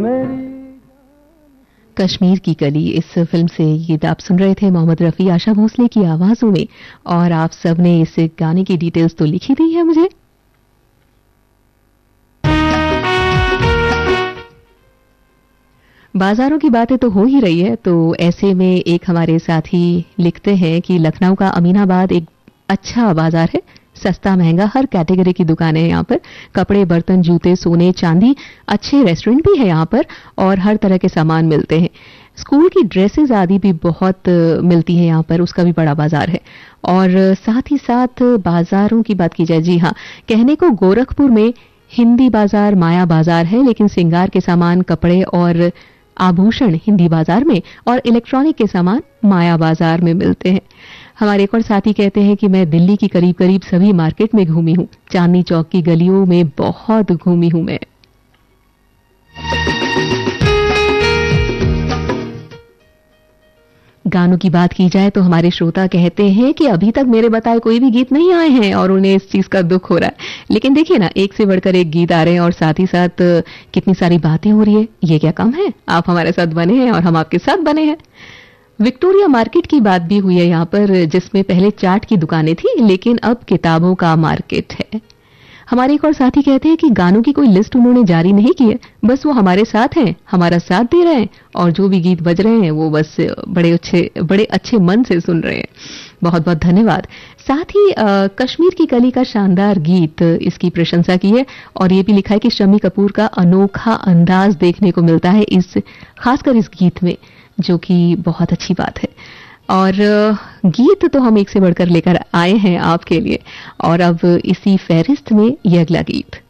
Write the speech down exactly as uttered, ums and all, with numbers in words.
कश्मीर की कली, इस फिल्म से ये आप सुन रहे थे मोहम्मद रफी, आशा भोसले की आवाजों में। और आप सब ने इस गाने की डिटेल्स तो लिखी दी है मुझे। बाजारों की बातें तो हो ही रही है, तो ऐसे में एक हमारे साथी लिखते हैं कि लखनऊ का अमीनाबाद एक अच्छा बाजार है, सस्ता महंगा हर कैटेगरी की दुकानें हैं यहाँ पर। कपड़े, बर्तन, जूते, सोने, चांदी, अच्छे रेस्टोरेंट भी है यहाँ पर और हर तरह के सामान मिलते हैं। स्कूल की ड्रेसेस आदि भी बहुत मिलती है यहाँ पर, उसका भी बड़ा बाजार है। और साथ ही साथ बाजारों की बात की जाए, जी हाँ, कहने को गोरखपुर में हिंदी बाजार, माया बाजार है, लेकिन श्रृंगार के सामान, कपड़े और आभूषण हिंदी बाजार में और इलेक्ट्रॉनिक के सामान माया बाजार में मिलते हैं। हमारे एक और साथी कहते हैं कि मैं दिल्ली की करीब करीब सभी मार्केट में घूमी हूं, चांदनी चौक की गलियों में बहुत घूमी हूं मैं। गानों की बात की जाए तो हमारे श्रोता कहते हैं कि अभी तक मेरे बताए कोई भी गीत नहीं आए हैं और उन्हें इस चीज का दुख हो रहा है। लेकिन देखिए ना, एक से बढ़कर एक गीत आ रहे हैं और साथ ही साथ कितनी सारी बातें हो रही है। ये क्या कम है, आप हमारे साथ बने हैं और हम आपके साथ बने हैं। विक्टोरिया मार्केट की बात भी हुई है यहाँ पर, जिसमें पहले चाट की दुकानें थी लेकिन अब किताबों का मार्केट है। हमारे एक और साथी कहते हैं कि गानों की कोई लिस्ट उन्होंने जारी नहीं की है, बस वो हमारे साथ हैं, हमारा साथ दे रहे हैं और जो भी गीत बज रहे हैं वो बस बड़े अच्छे बड़े अच्छे मन से सुन रहे हैं। बहुत बहुत धन्यवाद। साथ ही आ, कश्मीर की कली का शानदार गीत, इसकी प्रशंसा की है और ये भी लिखा है कि शम्मी कपूर का अनोखा अंदाज देखने को मिलता है इस खासकर इस गीत में, जो कि बहुत अच्छी बात है। और गीत तो हम एक से बढ़कर लेकर आए हैं आपके लिए, और अब इसी फहरिस्त में ये अगला गीत।